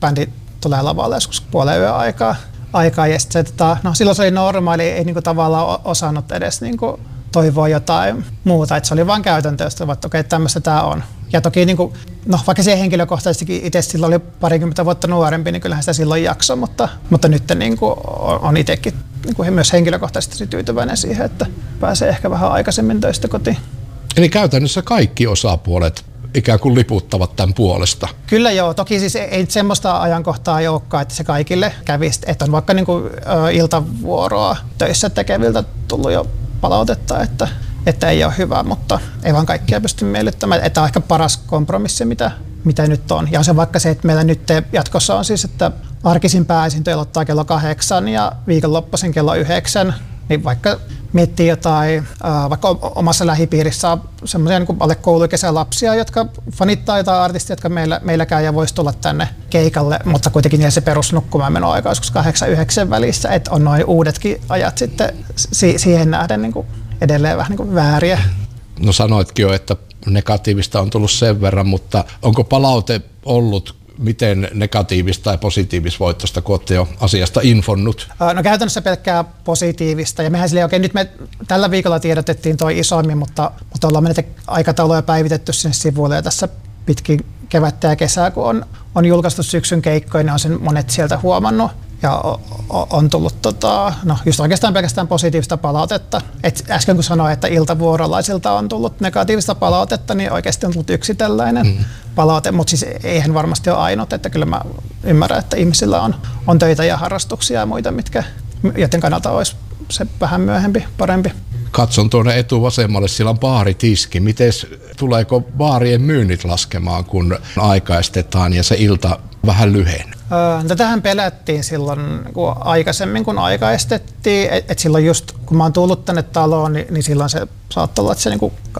bändi tulee lavalle joskus puolen yön aikaa ja sitten silloin se oli normaali, ei niinku tavallaan osannut edes niinku toivoa jotain muuta, että se oli vaan käytäntöistä, että okei, tämmöistä tämä on. Ja toki niinku, vaikka se henkilökohtaisesti itse silloin oli parikymmentä vuotta nuorempi, niin kyllähän sitä silloin jaksoi, mutta nyt niinku on itsekin niinku myös henkilökohtaisesti tyytyväinen siihen, että pääsee ehkä vähän aikaisemmin töistä kotiin. Eli käytännössä kaikki osapuolet ikään kuin liputtavat tämän puolesta. Kyllä joo, toki siis ei semmoista ajankohtaa olekaan, että se kaikille kävisi, että on vaikka niinku iltavuoroa töissä tekeviltä tullut jo palautetta, että ei ole hyvä, mutta ei vaan kaikkia pysty miellyttämään. Että on ehkä paras kompromissi, mitä nyt on. Ja on se vaikka se, että meillä nyt jatkossa on siis, että arkisin pääesiintyjä aloittaa kello 8 ja viikonloppuisin kello 9. Niin vaikka miettii jotain, vaikka omassa lähipiirissä on semmoisia niin kuin alle kouluikesälapsia, jotka fanittaa jotain artistia, jotka meillä käy ja voisi tulla tänne keikalle, mutta kuitenkin niillä se perusnukkumaan menoaika joskus 8-9 välissä, että on noin uudetkin ajat sitten siihen nähden niin kuin edelleen vähän niin kuin vääriä. No sanoitkin jo, että negatiivista on tullut sen verran, mutta onko palaute ollut miten negatiivista tai positiivisvoittoista, kun olette jo asiasta infonnut? No käytännössä pelkkää positiivista. Ja mehän silleen, nyt me tällä viikolla tiedotettiin toi isommin, mutta ollaan me näitä aikatauluja päivitetty sinne sivuille ja tässä pitkin kevättä ja kesää, kun on julkaistu syksyn keikkoja, niin on sen monet sieltä huomannut. Ja on tullut just oikeastaan pelkästään positiivista palautetta. Et äsken kun sanoin, että iltavuorolaisilta on tullut negatiivista palautetta, niin oikeasti on tullut yksi tällainen palaute. Mutta siis eihän varmasti ole ainut, että kyllä mä ymmärrän, että ihmisillä on töitä ja harrastuksia ja muita, joten kannalta olisi se vähän myöhempi, parempi. Katson tuonne etuvasemmalle, siellä on baaritiski. Mites tuleeko baarien myynnit laskemaan, kun aikaistetaan ja se ilta vähän lyhenee? Tätähän pelättiin silloin aikaisemmin, kun aikaistettiin. Et silloin just, kun mä oon tullut tänne taloon, niin silloin se saattoi olla, että se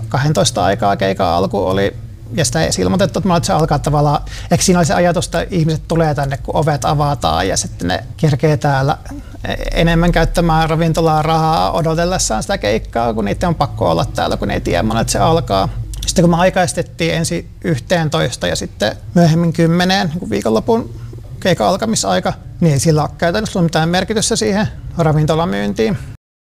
12 aikaa keikan alku oli. Ja sitä ei ilmoitettu, että se alkaa tavallaan, eikö siinä oli se ajatus, että ihmiset tulee tänne, kun ovet avataan ja sitten ne kerkee täällä enemmän käyttämään ravintolaa rahaa odotellessaan sitä keikkaa, kun niiden on pakko olla täällä, kun ne ei tiedä, että se alkaa. Sitten kun me aikaistettiin ensin 11 ja sitten myöhemmin 10 niin viikonlopun keikan alkamisaika, niin ei sillä ole käytännössä mitään merkitystä siihen ravintolamyyntiin.